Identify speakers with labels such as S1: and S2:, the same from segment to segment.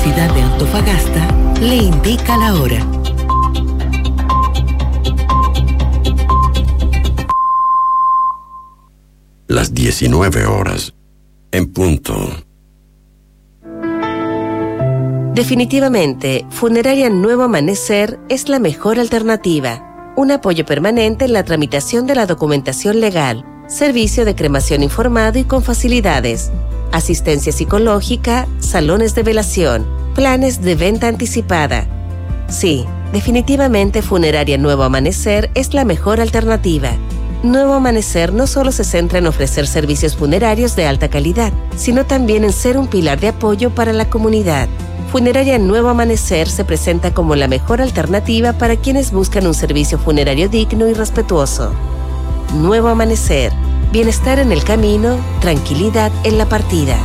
S1: Universidad de Antofagasta le indica la hora.
S2: Las 19 horas, en punto.
S3: Definitivamente, Funeraria Nuevo Amanecer es la mejor alternativa. Un apoyo permanente en la tramitación de la documentación legal, servicio de cremación informado y con facilidades, asistencia psicológica, salones de velación, planes de venta anticipada. Sí, definitivamente Funeraria Nuevo Amanecer es la mejor alternativa. Nuevo Amanecer no solo se centra en ofrecer servicios funerarios de alta calidad, sino también en ser un pilar de apoyo para la comunidad. Funeraria Nuevo Amanecer se presenta como la mejor alternativa para quienes buscan un servicio funerario digno y respetuoso. Nuevo Amanecer. Bienestar en el camino, tranquilidad en la partida.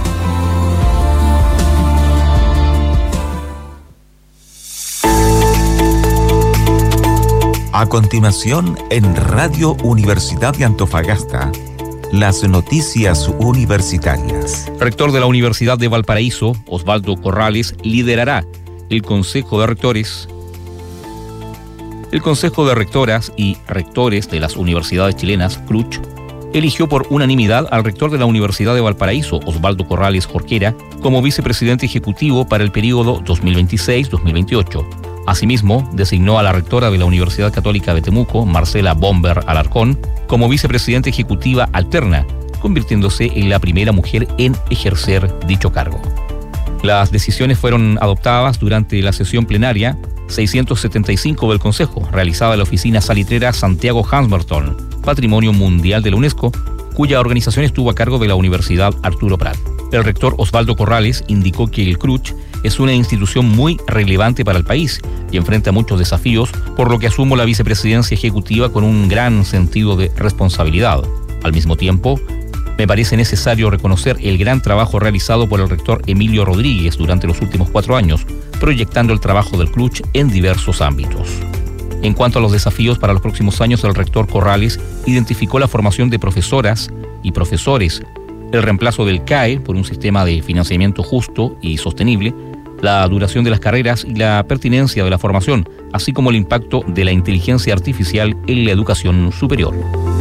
S4: A continuación, en Radio Universidad de Antofagasta, las noticias universitarias.
S5: Rector de la Universidad de Valparaíso, Osvaldo Corrales, liderará el Consejo de Rectores. El Consejo de Rectoras y Rectores de las Universidades Chilenas, CRUCH, eligió por unanimidad al rector de la Universidad de Valparaíso, Osvaldo Corrales Jorquera, como vicepresidente ejecutivo para el período 2026-2028. Asimismo, designó a la rectora de la Universidad Católica de Temuco, Marcela Bomber Alarcón, como vicepresidenta ejecutiva alterna, convirtiéndose en la primera mujer en ejercer dicho cargo. Las decisiones fueron adoptadas durante la sesión plenaria 675 del Consejo, realizada en la oficina salitrera Santiago Hansmerton, Patrimonio Mundial de la UNESCO, cuya organización estuvo a cargo de la Universidad Arturo Prat. El rector Osvaldo Corrales indicó que el CRUCH es una institución muy relevante para el país y enfrenta muchos desafíos, por lo que asumo la vicepresidencia ejecutiva con un gran sentido de responsabilidad. Al mismo tiempo, me parece necesario reconocer el gran trabajo realizado por el rector Emilio Rodríguez durante los últimos 4 años, proyectando el trabajo del CRUCH en diversos ámbitos. En cuanto a los desafíos para los próximos años, el rector Corrales identificó la formación de profesoras y profesores, el reemplazo del CAE por un sistema de financiamiento justo y sostenible, la duración de las carreras y la pertinencia de la formación, así como el impacto de la inteligencia artificial en la educación superior.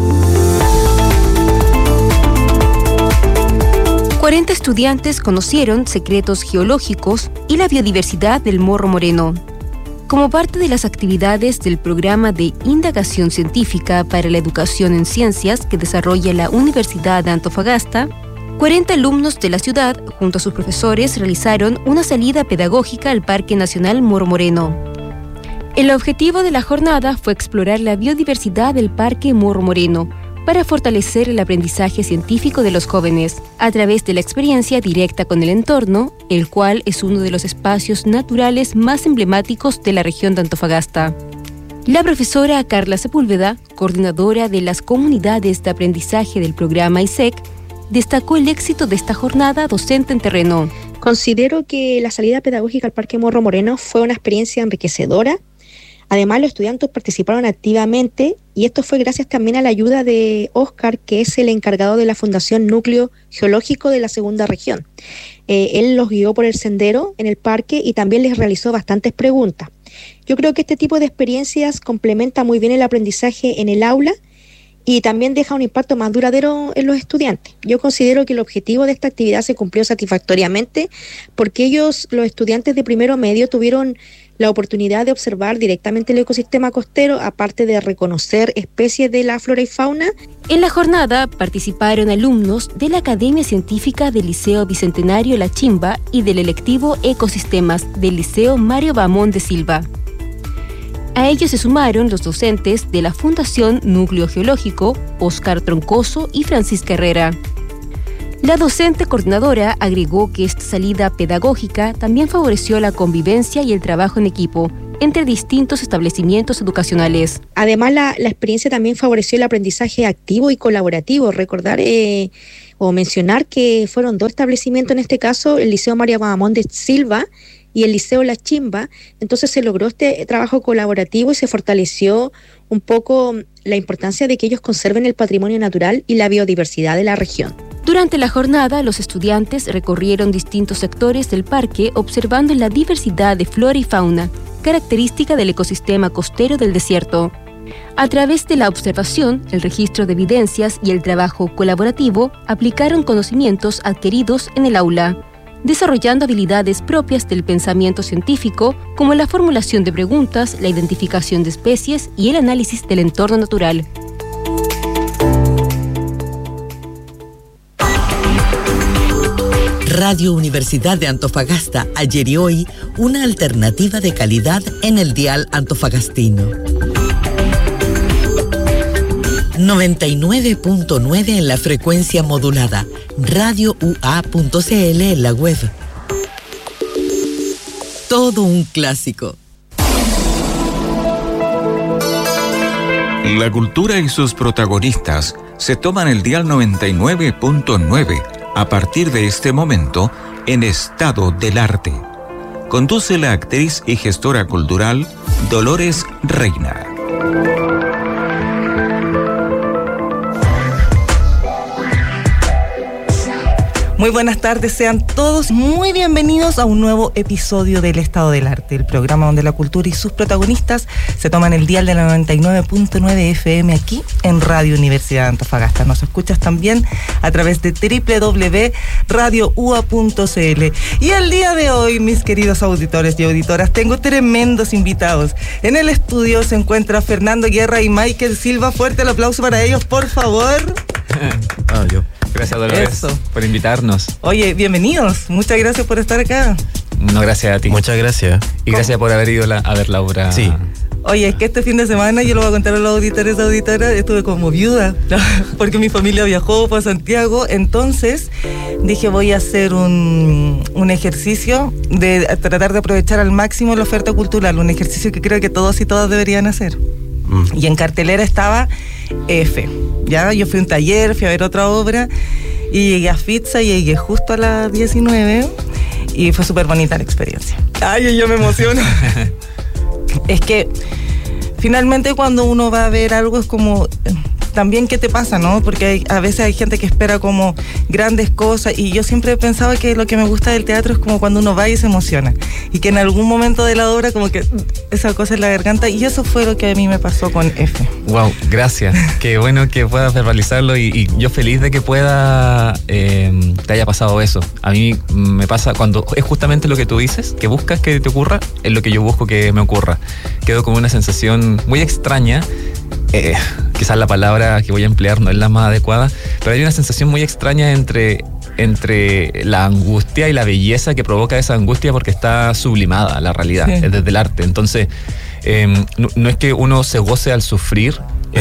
S6: 40 estudiantes conocieron secretos geológicos y la biodiversidad del Morro Moreno. Como parte de las actividades del programa de indagación científica para la educación en ciencias que desarrolla la Universidad de Antofagasta, 40 alumnos de la ciudad, junto a sus profesores, realizaron una salida pedagógica al Parque Nacional Morro Moreno. El objetivo de la jornada fue explorar la biodiversidad del Parque Morro Moreno para fortalecer el aprendizaje científico de los jóvenes a través de la experiencia directa con el entorno, el cual es uno de los espacios naturales más emblemáticos de la región de Antofagasta. La profesora Carla Sepúlveda, coordinadora de las comunidades de aprendizaje del programa ISEC, destacó el éxito de esta jornada docente en terreno.
S7: Considero que la salida pedagógica al Parque Morro Moreno fue una experiencia enriquecedora. Además, los estudiantes participaron activamente y esto fue gracias también a la ayuda de Óscar, que es el encargado de la Fundación Núcleo Geológico de la Segunda Región. Él los guió por el sendero en el parque y también les realizó bastantes preguntas. Yo creo que este tipo de experiencias complementa muy bien el aprendizaje en el aula y también deja un impacto más duradero en los estudiantes. Yo considero que el objetivo de esta actividad se cumplió satisfactoriamente porque los estudiantes de primero medio, tuvieron la oportunidad de observar directamente el ecosistema costero, aparte de reconocer especies de la flora y fauna.
S6: En la jornada participaron alumnos de la Academia Científica del Liceo Bicentenario La Chimba y del electivo Ecosistemas del Liceo Mario Bamón de Silva. A ellos se sumaron los docentes de la Fundación Núcleo Geológico, Óscar Troncoso y Francisca Herrera. La docente coordinadora agregó que esta salida pedagógica también favoreció la convivencia y el trabajo en equipo entre distintos establecimientos educacionales.
S7: Además, la experiencia también favoreció el aprendizaje activo y colaborativo. Recordar o mencionar que fueron 2 establecimientos en este caso, el Liceo Mario Bamón de Silva y el Liceo La Chimba. Entonces se logró este trabajo colaborativo y se fortaleció un poco la importancia de que ellos conserven el patrimonio natural y la biodiversidad de la región.
S6: Durante la jornada, los estudiantes recorrieron distintos sectores del parque observando la diversidad de flora y fauna, característica del ecosistema costero del desierto. A través de la observación, el registro de evidencias y el trabajo colaborativo, aplicaron conocimientos adquiridos en el aula, desarrollando habilidades propias del pensamiento científico, como la formulación de preguntas, la identificación de especies y el análisis del entorno natural.
S1: Radio Universidad de Antofagasta, ayer y hoy, una alternativa de calidad en el dial antofagastino. 99.9 en la frecuencia modulada, radioua.cl en la web. Todo un clásico.
S4: La cultura y sus protagonistas se toman el dial 99.9 a partir de este momento en Estado del Arte. Conduce la actriz y gestora cultural Dolores Reina.
S8: Muy buenas tardes, sean todos muy bienvenidos a un nuevo episodio del Estado del Arte, el programa donde la cultura y sus protagonistas se toman el dial de la 99.9 FM aquí en Radio Universidad de Antofagasta. Nos escuchas también a través de www.radioua.cl. Y el día de hoy, mis queridos auditores y auditoras, tengo tremendos invitados. En el estudio se encuentra Fernando Guerra y Michael Silva. Fuerte el aplauso para ellos, por favor.
S9: Yo. Gracias, Dolores, por invitarnos.
S8: Oye, bienvenidos. Muchas gracias por estar acá.
S9: No, gracias a ti.
S2: Muchas gracias.
S9: Y gracias por haber ido a ver la obra.
S2: Sí.
S8: Oye, es que este fin de semana, yo lo voy a contar a los auditores y auditoras, estuve como viuda, porque mi familia viajó para Santiago. Entonces dije, voy a hacer un ejercicio de tratar de aprovechar al máximo la oferta cultural, un ejercicio que creo que todos y todas deberían hacer. Y en cartelera estaba F. Ya, yo fui a un taller, fui a ver otra obra y llegué a FITSA y llegué justo a las 19 y fue súper bonita la experiencia. Ay, yo me emociono. Es que finalmente cuando uno va a ver algo es como también qué te pasa, ¿no? Porque a veces hay gente que espera como grandes cosas y yo siempre he pensado que lo que me gusta del teatro es como cuando uno va y se emociona y que en algún momento de la obra como que esa cosa en la garganta, y eso fue lo que a mí me pasó con F.
S9: Wow, gracias. Qué bueno que puedas verbalizarlo y yo feliz de que te haya pasado eso. A mí me pasa cuando es justamente lo que tú dices, que buscas que te ocurra, es lo que yo busco que me ocurra. Quedo como una sensación muy extraña. Quizás la palabra que voy a emplear no es la más adecuada, pero hay una sensación muy extraña entre la angustia y la belleza que provoca esa angustia porque está sublimada la realidad, sí. Desde el arte. Entonces, no es que uno se goce al sufrir,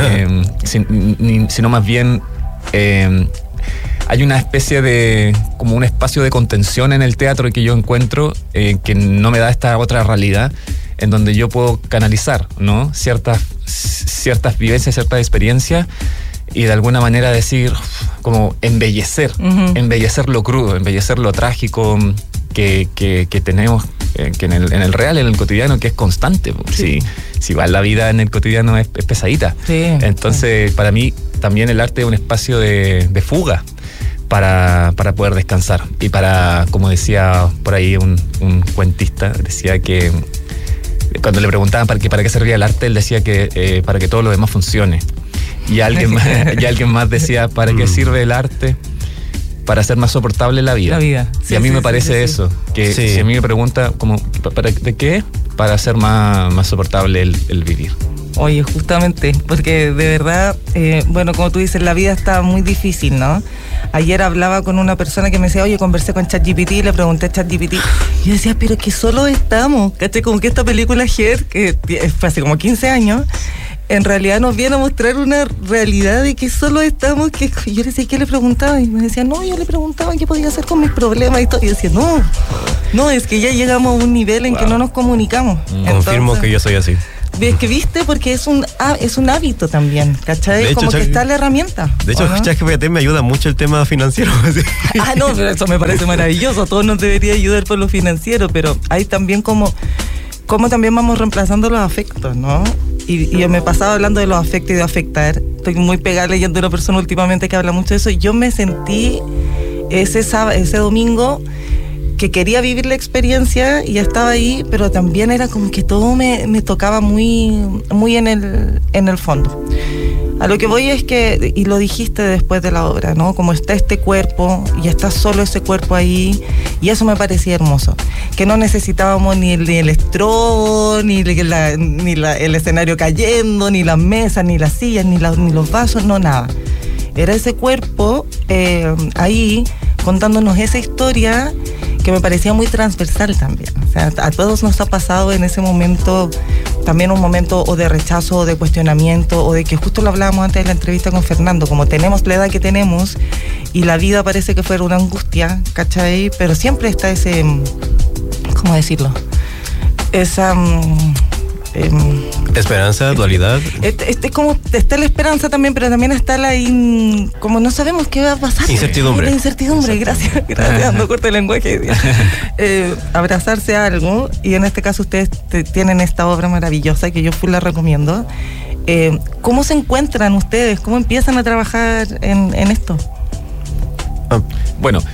S9: sino más bien hay una especie de, como un espacio de contención en el teatro que yo encuentro que no me da esta otra realidad, en donde yo puedo canalizar, ¿no? ciertas vivencias, ciertas experiencias y de alguna manera decir, como embellecer lo crudo, embellecer lo trágico que tenemos que en el real, en el cotidiano, que es constante. Sí. Si va la vida en el cotidiano es pesadita. Sí. Entonces, para mí también el arte es un espacio de fuga para poder descansar y para, como decía por ahí un cuentista, decía que cuando le preguntaban para qué servía el arte, él decía que para que todo lo demás funcione. Y alguien más decía, ¿para qué sirve el arte? Para hacer más soportable la vida. Sí, y a mí me parece eso, que si a mí me pregunta como, ¿de qué? Para hacer más soportable el vivir.
S8: Oye, justamente, porque de verdad, bueno, como tú dices, la vida está muy difícil, ¿no? Ayer hablaba con una persona que me decía, oye, conversé con ChatGPT, le pregunté a ChatGPT, y yo decía, pero que solo estamos, ¿cachai? Como que esta película Her, que fue hace como 15 años, en realidad nos viene a mostrar una realidad de que solo estamos, que yo le decía, ¿qué le preguntaba? Y me decía, no, yo le preguntaba qué podía hacer con mis problemas y todo. Y yo decía, no, es que ya llegamos a un nivel en que no nos comunicamos.
S2: Confirmo que yo soy así.
S8: ¿Ves que viste? Porque es un hábito también, ¿cachai? De hecho, como que está la herramienta.
S2: De hecho, ChatGPT me ayuda mucho el tema financiero.
S8: No, pero eso me parece maravilloso. A todos nos debería ayudar por lo financiero, pero hay también como también vamos reemplazando los afectos, ¿no? y yo me pasaba hablando de los afectos y de afectar. Estoy muy pegada leyendo a una persona últimamente que habla mucho de eso. Yo me sentí ese domingo que quería vivir la experiencia y ya estaba ahí, pero también era como que todo me tocaba muy, muy en el fondo. A lo que voy es que, y lo dijiste después de la obra, ¿no? Como está este cuerpo y está solo ese cuerpo ahí, y eso me parecía hermoso. Que no necesitábamos ni el estrobo, ni el escenario cayendo, ni las mesas, ni las sillas, ni los vasos, no, nada. Era ese cuerpo ahí contándonos esa historia que me parecía muy transversal también. O sea, a todos nos ha pasado en ese momento, también un momento o de rechazo, o de cuestionamiento, o de que justo lo hablábamos antes de la entrevista con Fernando, como tenemos la edad que tenemos y la vida parece que fuera una angustia, ¿cachai? Pero siempre está ese, ¿cómo decirlo? Esa...
S10: esperanza, dualidad.
S8: Como está la esperanza también, pero también está como no sabemos qué va a pasar.
S10: Incertidumbre.
S8: La incertidumbre, gracias, ando corto el lenguaje. Abrazarse a algo, y en este caso ustedes tienen esta obra maravillosa que yo full la recomiendo. ¿Cómo se encuentran ustedes? ¿Cómo empiezan a trabajar en esto?
S9: Bueno,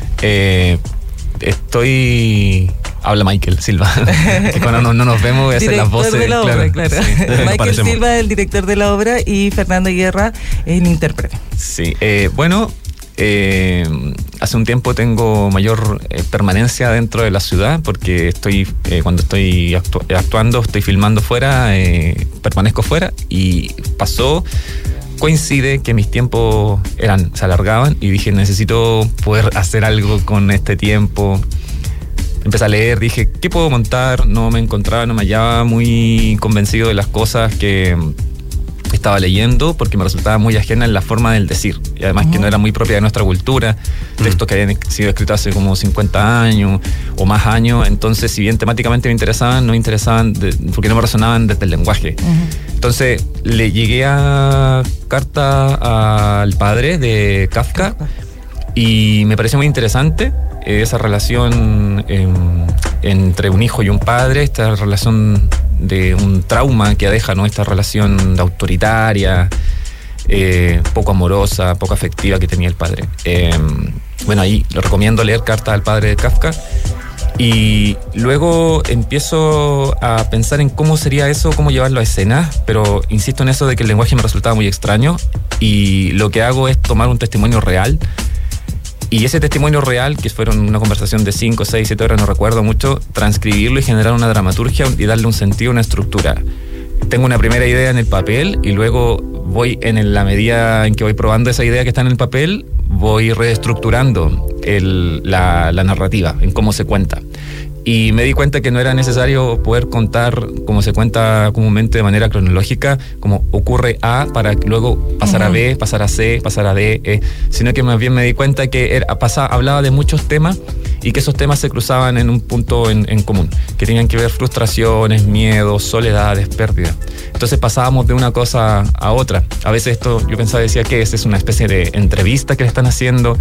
S9: habla Michael Silva, que cuando no nos vemos voy a hacer las voces.
S8: Director de la obra, claro.
S9: Sí,
S8: Michael Silva es el director de la obra y Fernanda Guerra es el intérprete.
S9: Sí, bueno, hace un tiempo tengo mayor permanencia dentro de la ciudad porque cuando estoy actuando, estoy filmando fuera, permanezco fuera, y coincide que mis tiempos se alargaban y dije, necesito poder hacer algo con este tiempo. Empecé a leer, dije, ¿qué puedo montar? No me hallaba muy convencido de las cosas que estaba leyendo, porque me resultaba muy ajena en la forma del decir, y además que no era muy propia de nuestra cultura, textos que habían sido escritos hace como 50 años o más años. Entonces, si bien temáticamente me interesaban, no me interesaban porque no me resonaban desde el lenguaje. Entonces le llegué a carta al padre de Kafka y me pareció muy interesante esa relación entre un hijo y un padre, esta relación de un trauma que deja, ¿no? Esta relación autoritaria, poco amorosa, poco afectiva que tenía el padre. Bueno, ahí lo recomiendo leer Carta al padre de Kafka. Y luego empiezo a pensar en cómo sería eso, cómo llevarlo a escena, pero insisto en eso de que el lenguaje me resultaba muy extraño, y lo que hago es tomar un testimonio real. Y ese testimonio real, que fueron una conversación de 5, 6, 7 horas, no recuerdo mucho, transcribirlo y generar una dramaturgia y darle un sentido, una estructura. Tengo una primera idea en el papel y luego voy, en la medida en que voy probando esa idea que está en el papel, voy reestructurando la narrativa, en cómo se cuenta. Y me di cuenta que no era necesario poder contar como se cuenta comúnmente de manera cronológica, como ocurre A para luego pasar a B, pasar a C, pasar a D, sino que más bien me di cuenta que hablaba de muchos temas y que esos temas se cruzaban en un punto en común, que tenían que ver frustraciones, miedos, soledades, pérdidas. Entonces pasábamos de una cosa a otra. A veces esto yo pensaba, decía que es una especie de entrevista que le están haciendo.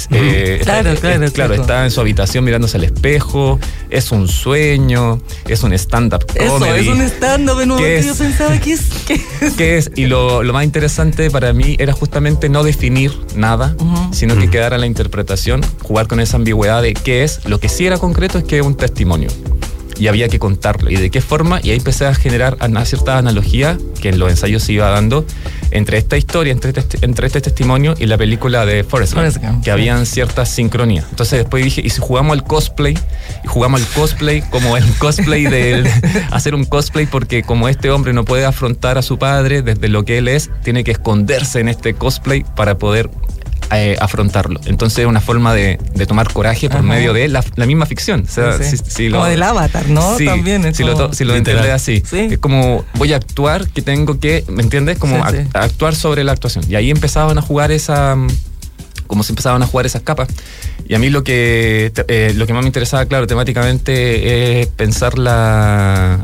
S9: Claro, está en su habitación mirándose al espejo. Es un sueño, es un stand-up comedy.
S8: Eso, es un stand-up, en un momento yo pensaba, ¿qué es?
S9: Y lo más interesante para mí era justamente no definir nada, sino que quedara la interpretación, jugar con esa ambigüedad de qué es. Lo que sí era concreto es que es un testimonio, y había que contarlo, y de qué forma, y ahí empecé a generar una cierta analogía que en los ensayos se iba dando entre esta historia, entre este testimonio y la película de Forrest Gump, que habían ciertas sincronías. Entonces después dije, ¿y si jugamos al cosplay? Y jugamos al cosplay como el cosplay hacer un cosplay, porque como este hombre no puede afrontar a su padre desde lo que él es, tiene que esconderse en este cosplay para poder afrontarlo. Entonces es una forma de tomar coraje por medio de la misma ficción. O sea,
S8: como del Avatar, ¿no?
S9: Sí,
S8: también
S9: si lo entiendes así. ¿Sí? Es como voy a actuar, que tengo que, ¿me entiendes? Como actuar sobre la actuación. Y ahí empezaban a jugar como se empezaban a jugar esas capas. Y a mí lo que más me interesaba, claro, temáticamente, es pensar la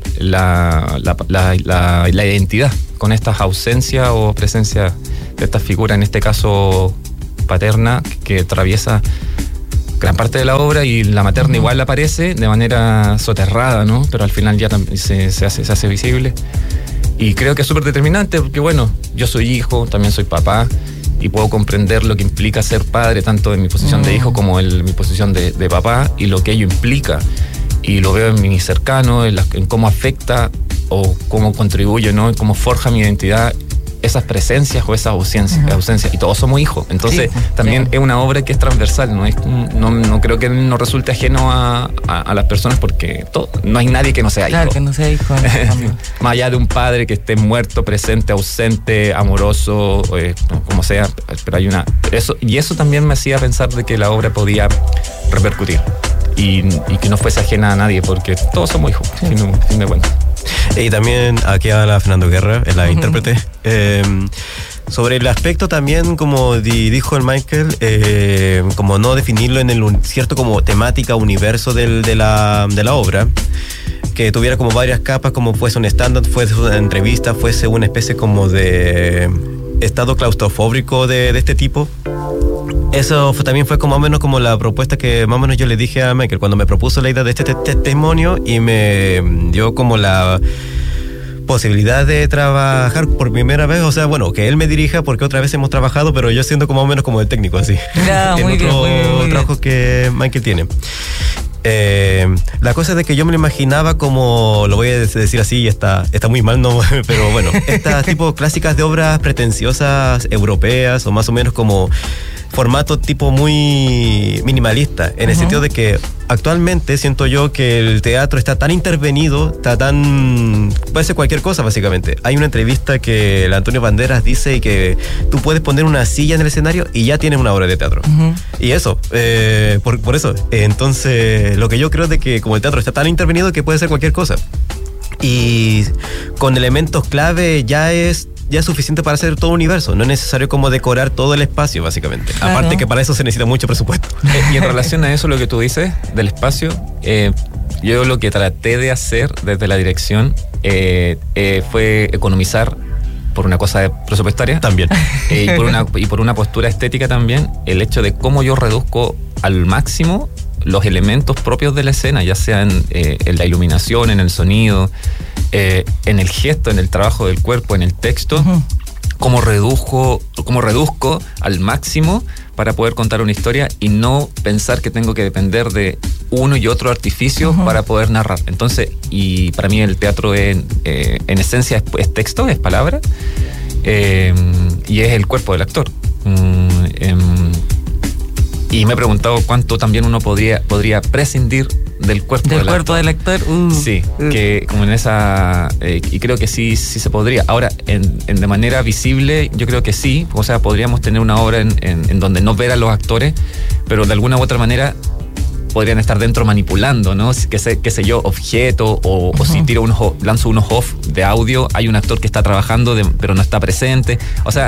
S9: identidad con estas ausencias o presencias de estas figuras, en este caso paterna, que atraviesa gran parte de la obra, y la materna igual aparece de manera soterrada, ¿no? Pero al final ya se hace visible. Y creo que es súper determinante porque, bueno, yo soy hijo, también soy papá, y puedo comprender lo que implica ser padre, tanto en mi posición de hijo como en mi posición de papá, y lo que ello implica. Y lo veo en mi cercano, en cómo afecta o cómo contribuye, ¿no? En cómo forja mi identidad esas presencias o esas ausencias. Y todos somos hijos. Entonces, también es una obra que es transversal. No creo que no resulte ajeno a las personas, porque no hay nadie que no sea hijo.
S8: Claro, que no sea hijo.
S9: Más allá de un padre que esté muerto, presente, ausente, amoroso, como sea, pero hay eso también me hacía pensar de que la obra podía repercutir y que no fuese ajena a nadie, porque todos somos hijos, fin de cuentas.
S10: Y también aquí habla Fernando Guerra, la intérprete, sobre el aspecto también, como dijo el Michael, como no definirlo en el cierto como temática, universo de la obra, que tuviera como varias capas, como fuese un stand-up, fuese una entrevista, fuese una especie como de estado claustrofóbico de este tipo. Eso también fue como más o menos como la propuesta que más o menos yo le dije a Michael cuando me propuso la idea de este testimonio, y me dio como la posibilidad de trabajar por primera vez, o sea, bueno, que él me dirija, porque otra vez hemos trabajado, pero yo siendo como más o menos como el técnico, así.
S8: Muy bien.
S10: Trabajo que Michael tiene. La cosa es de que yo me lo imaginaba como, lo voy a decir así y está muy mal, ¿no? Pero bueno, estas tipo clásicas de obras pretenciosas europeas, o más o menos como formato tipo muy minimalista, en el sentido de que actualmente siento yo que el teatro está tan intervenido, puede ser cualquier cosa básicamente. Hay una entrevista que el Antonio Banderas dice, y que tú puedes poner una silla en el escenario y ya tienes una obra de teatro. Y eso, por eso, entonces lo que yo creo es de que como el teatro está tan intervenido, que puede ser cualquier cosa, y con elementos clave ya es suficiente para hacer todo un universo. No es necesario como decorar todo el espacio, básicamente. Claro. Aparte que para eso se necesita mucho presupuesto.
S9: Y en relación a eso, lo que tú dices del espacio, yo lo que traté de hacer desde la dirección fue economizar, por una cosa presupuestaria también, y por una postura estética también, el hecho de cómo yo reduzco al máximo los elementos propios de la escena, ya sea en la iluminación, en el sonido, en el gesto, en el trabajo del cuerpo, en el texto, cómo reduzco al máximo para poder contar una historia y no pensar que tengo que depender de uno y otro artificio para poder narrar. Entonces, y para mí el teatro en esencia es texto, es palabra, y es el cuerpo del actor. Y me he preguntado cuánto también uno podría prescindir del cuerpo del actor. Sí, que como en esa... y creo que sí se podría. Ahora, de manera visible, yo creo que sí. O sea, podríamos tener una obra en donde no ver a los actores, pero de alguna u otra manera podrían estar dentro manipulando, ¿no? Qué sé yo, objeto, o si lanzo unos off de audio, hay un actor que está trabajando, pero no está presente. O sea,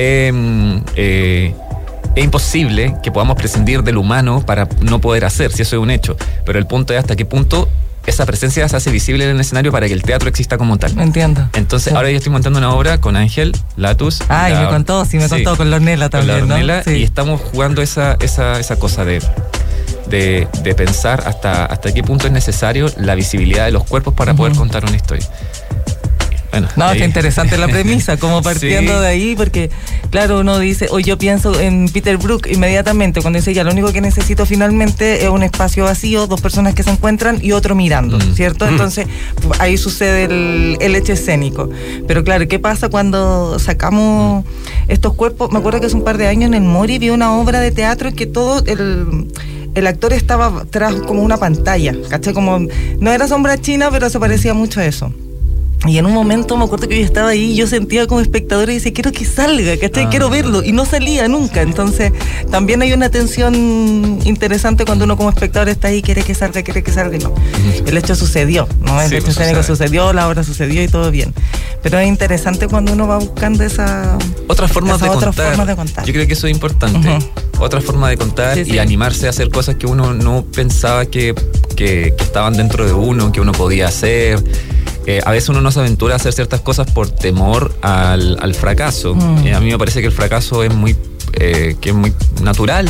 S9: es imposible que podamos prescindir del humano para no poder hacer, si eso es un hecho. Pero el punto es hasta qué punto esa presencia se hace visible en el escenario para que el teatro exista como tal.
S8: Entiendo.
S9: Entonces, ahora yo estoy montando una obra con Ángel Latus.
S8: Y me contó con Lornella también,
S9: con Lornella,
S8: ¿no? Sí.
S9: Y estamos jugando esa cosa de pensar hasta qué punto es necesario la visibilidad de los cuerpos para poder contar una historia. Bueno,
S8: está interesante la premisa, como partiendo de ahí, porque claro, uno dice, yo pienso en Peter Brook inmediatamente, cuando dice, ya lo único que necesito finalmente es un espacio vacío, dos personas que se encuentran y otro mirando, ¿cierto? Entonces, ahí sucede el hecho escénico. Pero claro, ¿qué pasa cuando sacamos estos cuerpos? Me acuerdo que hace un par de años en el Mori vi una obra de teatro en que todo el actor estaba tras como una pantalla, ¿cachai? Como, no era sombra china, pero se parecía mucho a eso. Y en un momento me acuerdo que yo estaba ahí y yo sentía como espectador y decía, quiero que salga, ¿cachai? Quiero verlo, y no salía nunca. Entonces también hay una tensión interesante cuando uno como espectador está ahí, quiere que salga y no. El hecho sucedió, ¿no? El hecho escénico sucedió, la obra sucedió y todo bien. Pero es interesante cuando uno va buscando
S9: otras formas de contar. Yo creo que eso es importante. Otra forma de contar y animarse a hacer cosas que uno no pensaba que estaban dentro de uno, que uno podía hacer. A veces uno no se aventura a hacer ciertas cosas por temor al fracaso. A mí me parece que el fracaso es muy natural.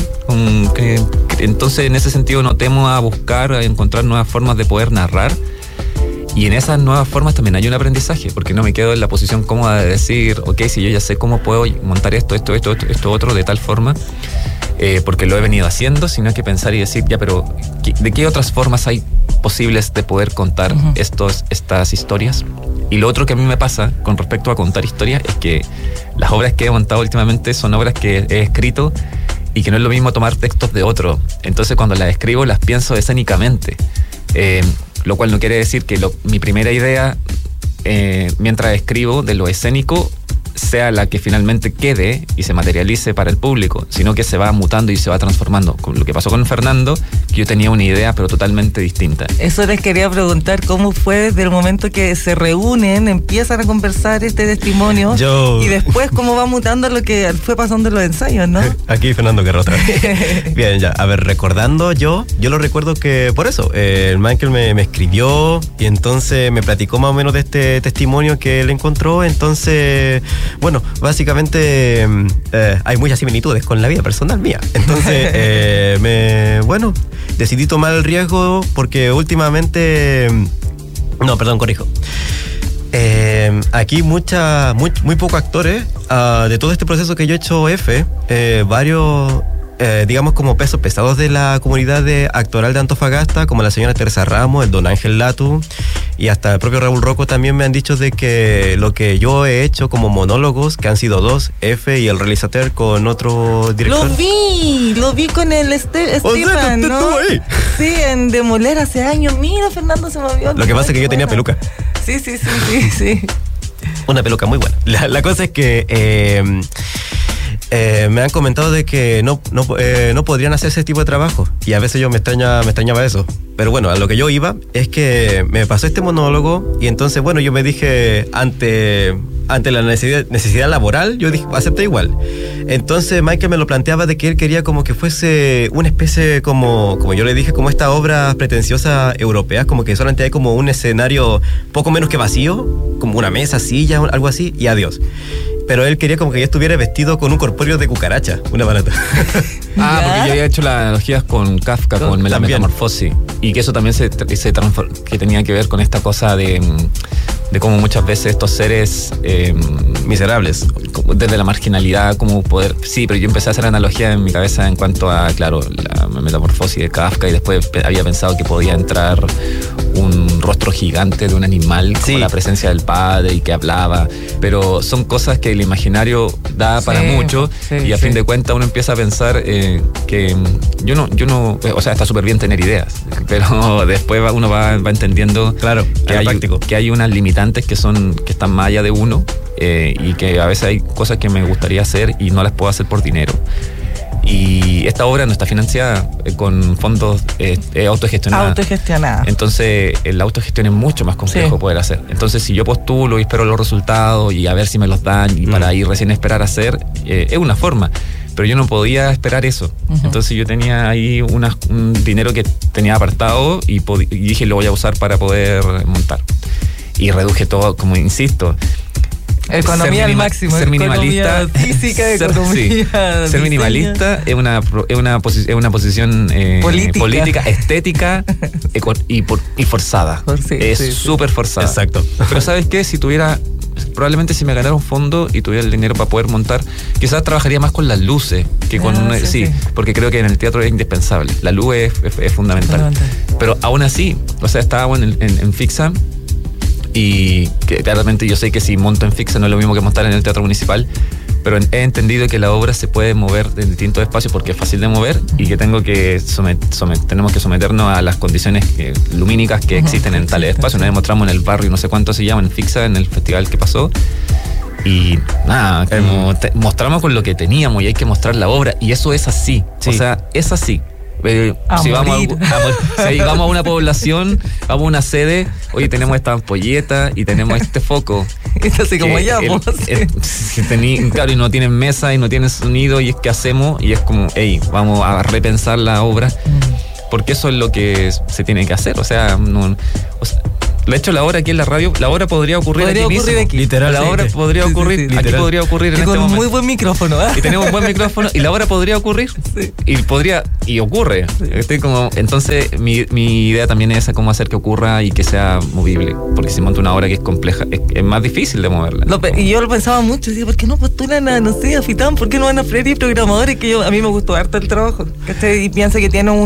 S9: Entonces, en ese sentido, no temo a buscar, a encontrar nuevas formas de poder narrar. Y en esas nuevas formas también hay un aprendizaje, porque no me quedo en la posición cómoda de decir, ok, si yo ya sé cómo puedo montar esto otro de tal forma, porque lo he venido haciendo, sino que pensar y decir, ya, pero ¿de qué otras formas hay posibles de poder contar estas historias? Y lo otro que a mí me pasa con respecto a contar historias es que las obras que he montado últimamente son obras que he escrito y que no es lo mismo tomar textos de otro. Entonces cuando las escribo las pienso escénicamente. Lo cual no quiere decir que mi primera idea, mientras escribo, de lo escénico, sea la que finalmente quede y se materialice para el público, sino que se va mutando y se va transformando. Con lo que pasó con Fernando, que yo tenía una idea pero totalmente distinta.
S8: Eso les quería preguntar, ¿cómo fue desde el momento que se reúnen, empiezan a conversar este testimonio y después cómo va mutando lo que fue pasando en los ensayos, ¿no?
S10: Aquí Fernando Guerra otra vez. Bien, ya, a ver, recordando yo lo recuerdo que por eso, el Michael me escribió y entonces me platicó más o menos de este testimonio que él encontró. Entonces, bueno, básicamente hay muchas similitudes con la vida personal mía. Entonces, decidí tomar el riesgo porque últimamente... No, perdón, corrijo. Aquí muy pocos actores de todo este proceso que yo he hecho varios... digamos como pesos pesados de la comunidad actoral de Antofagasta, como la señora Teresa Ramos, el don Ángel Latu y hasta el propio Raúl Rocco también me han dicho de que lo que yo he hecho como monólogos, que han sido 2, y el realizador con otro director.
S8: Lo vi con el Stefan, ¿no? Ahí. Sí, en Demoler hace años. Mira, Fernando, se me olvidó.
S10: Lo que pasa es que yo tenía peluca.
S8: Sí.
S10: Una peluca muy buena. La cosa es que... me han comentado de que no podrían hacer ese tipo de trabajo y a veces yo me extrañaba eso, pero bueno, a lo que yo iba es que me pasó este monólogo y entonces bueno, yo me dije ante la necesidad laboral, yo dije, acepté igual. Entonces Michael me lo planteaba de que él quería como que fuese una especie como yo le dije, como estas obras pretenciosas europeas, como que solamente hay como un escenario poco menos que vacío, como una mesa, silla, algo así, y adiós. Pero él quería como que yo estuviera vestido con un corpóreo de cucaracha, una barata.
S9: Porque yo había hecho las analogías con Kafka, con la metamorfosis. Y que eso también que tenía que ver con esta cosa de cómo muchas veces estos seres miserables, desde la marginalidad, como poder... Sí, pero yo empecé a hacer analogía en mi cabeza en cuanto a, claro, la metamorfosis de Kafka, y después había pensado que podía entrar un rostro gigante de un animal, con la presencia del padre y que hablaba, pero son cosas que el imaginario da para mucho, y a fin de cuentas uno empieza a pensar que yo no, o sea, está súper bien tener ideas, pero después uno va entendiendo, claro, que hay unas limitantes que están más allá de uno, y que a veces hay cosas que me gustaría hacer y no las puedo hacer por dinero. Y esta obra no está financiada con fondos autogestionada. Entonces, la autogestión es mucho más complejo poder hacer. Entonces, si yo postulo y espero los resultados y a ver si me los dan y para ir recién esperar a hacer, es una forma. Pero yo no podía esperar eso. Entonces, yo tenía ahí un dinero que tenía apartado y dije, lo voy a usar para poder montar. Y reduje todo, como insisto.
S8: Economía al máximo.
S9: Ser minimalista.
S8: Física,
S9: ser minimalista es una posición política, estética y forzada. Es súper forzada.
S10: Exacto.
S9: Pero ¿sabes qué? Probablemente si me ganara un fondo y tuviera el dinero para poder montar, quizás trabajaría más con las luces que con porque creo que en el teatro es indispensable. La luz es fundamental. Pero aún así, o sea, estábamos en Fixa. Y que claramente yo sé que si monto en Fixa no es lo mismo que montar en el Teatro Municipal, pero he entendido que la obra se puede mover en distintos espacios porque es fácil de mover y que tenemos que someternos a las condiciones lumínicas que existen en tales espacios. Una vez mostramos en el barrio, no sé cuánto se llama, en Fixa, en el festival que pasó. Y nada, mostramos con lo que teníamos y hay que mostrar la obra. Y eso es así, o sea, es así. Si vamos a una población, vamos a una sede, oye, tenemos esta ampolleta y tenemos este foco.
S8: Es así como llamo.
S9: Claro, y no tienen mesa y no tienen sonido, y es que hacemos, y es como, hey, vamos a repensar la obra, porque eso es lo que se tiene que hacer. O sea, De hecho, la obra aquí en la radio, la obra podría ocurrir aquí.
S10: Literal.
S9: La obra podría ocurrir, aquí podría ocurrir en este momento.
S8: Con muy buen micrófono.
S9: Y tenemos un buen micrófono y la obra podría ocurrir.
S8: Sí.
S9: Y ocurre. Sí. Entonces, mi idea también es cómo hacer que ocurra y que sea movible. Porque si monta una obra que es compleja, es más difícil de moverla.
S8: Y yo lo pensaba mucho, decía, ¿por qué no postulan a, no sé, a FITAM? ¿Por qué no van a freír programadores? Que a mí me gustó harto el trabajo. Y piensa que tiene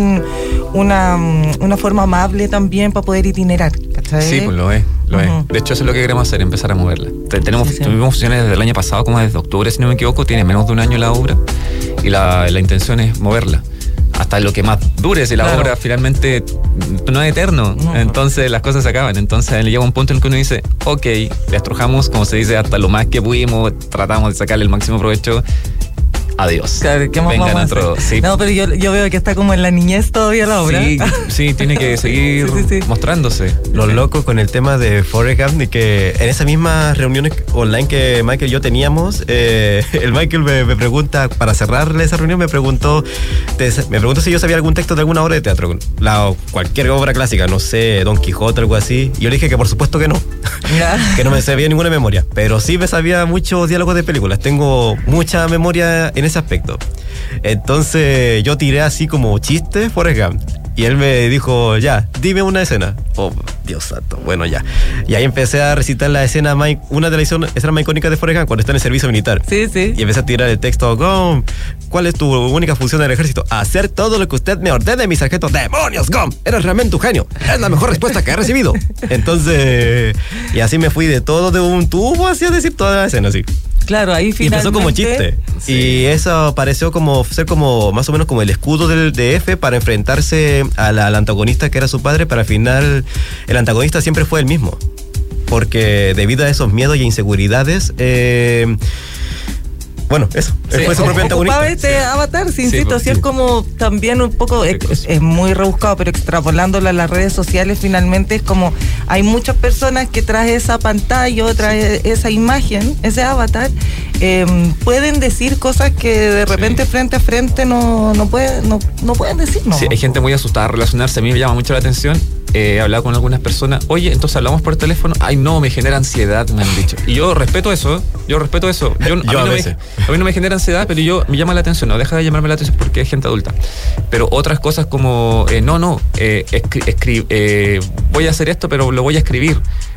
S8: una forma amable también para poder itinerar. ¿Cachai?
S9: Sí, pues lo es. De hecho, eso es lo que queremos hacer, empezar a moverla. Tuvimos funciones desde el año pasado, como desde octubre, si no me equivoco. Tiene menos de un año la obra. Y la intención es moverla hasta lo que más dure, si la obra finalmente no es eterno. Entonces las cosas se acaban. Entonces llega un punto en el que uno dice, ok, le estrujamos, como se dice, hasta lo más que pudimos, tratamos de sacarle el máximo provecho. Adiós.
S8: Claro, ¿qué más
S9: vengan
S8: vamos
S9: otro,
S8: sí. No, pero yo veo que está como en la niñez todavía la obra.
S9: Sí, tiene que seguir mostrándose.
S10: Lo loco con el tema de Forrest Gump, y que en esas mismas reuniones online que Michael y yo teníamos, el Michael me pregunta, para cerrar esa reunión, me preguntó si yo sabía algún texto de alguna obra de teatro, cualquier obra clásica, no sé, Don Quijote, algo así. Y yo le dije que por supuesto que no, que no me sabía ninguna memoria, pero sí me sabía muchos diálogos de películas. Tengo mucha memoria en ese aspecto. Entonces yo tiré así como chiste Forrest Gump y él me dijo, ya, dime una escena. Oh, Dios santo, bueno, ya. Y ahí empecé a recitar la escena, una de las escenas más icónicas de Forrest Gump, cuando está en el servicio militar.
S8: Sí.
S10: Y empecé a tirar el texto, Gump, ¿cuál es tu única función en el ejército? Hacer todo lo que usted me ordene, mi sargento. ¡Demonios, Gump! Eres realmente un genio. Es la mejor respuesta que he recibido. Entonces, y así me fui de todo de un tubo hacia decir toda la escena, así.
S8: Claro, ahí finalmente... Y empezó
S10: como chiste. Sí. Y eso pareció ser como más o menos como el escudo del DF para enfrentarse al antagonista que era su padre, pero al final el antagonista siempre fue el mismo. Porque debido a esos miedos y inseguridades... Bueno, eso, fue su propio antagonista.
S8: Ocupaba este avatar, insisto, así es como también un poco, es muy rebuscado, pero extrapolándolo a las redes sociales, finalmente es como, hay muchas personas que tras esa pantalla, tras esa imagen, ese avatar, pueden decir cosas que de repente frente a frente no pueden decir, ¿no?
S9: Sí, hay gente muy asustada a relacionarse, a mí me llama mucho la atención. He hablado con algunas personas, oye, entonces hablamos por teléfono, ay no, me genera ansiedad, me han dicho. Y yo respeto eso. A mí no me genera ansiedad, pero me llama la atención, no deja de llamarme la atención porque es gente adulta. Pero otras cosas como, voy a hacer esto, pero lo voy a escribir.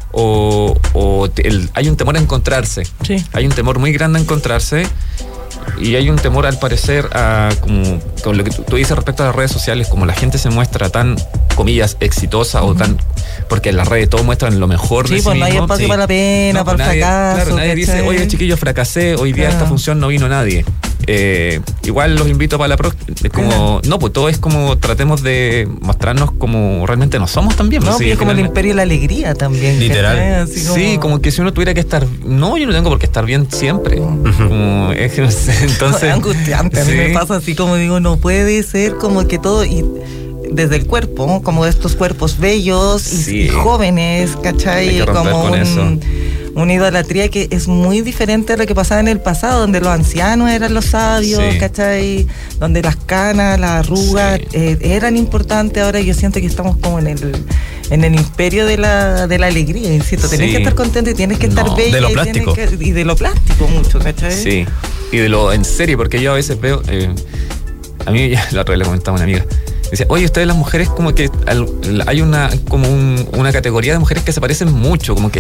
S9: Hay un temor a encontrarse.
S8: Sí.
S9: Hay un temor muy grande a encontrarse. Y hay un temor, al parecer, con lo que tú dices respecto a las redes sociales, como la gente se muestra tan, comillas, exitosa o tan... Porque en las redes todos muestran lo mejor de sí mismo.
S8: Sí, pues no hay espacio para la pena, para el fracaso.
S9: Claro, nadie dice, oye, chiquillos, fracasé, hoy día esta función no vino nadie. Igual los invito para la próxima. Como, no, pues todo es como tratemos de mostrarnos como realmente no somos también.
S8: No, sí, es como el imperio de la alegría también.
S10: Literal.
S9: Sí, como que si uno tuviera que estar... No, yo no tengo por qué estar bien siempre. Como, es que no sé, entonces...
S8: Es angustiante, a mí me pasa así como digo, no puede ser como que todo... y desde el cuerpo, como estos cuerpos bellos y jóvenes, ¿cachai?
S9: Hay que romper
S8: como
S9: con eso.
S8: Una idolatría que es muy diferente a lo que pasaba en el pasado, donde los ancianos eran los sabios, ¿cachai? Donde las canas, las arrugas eran importantes. Ahora yo siento que estamos como en el imperio de la alegría, insisto. Tenés que estar contento y tienes que estar bello.
S10: De lo plástico.
S8: Y de lo plástico mucho, ¿cachai?
S9: Sí, y de lo en serio, porque yo a veces veo... a mí, la otra vez le comentaba a una amiga, decía, oye, ustedes las mujeres como que hay una categoría de mujeres que se parecen mucho, como que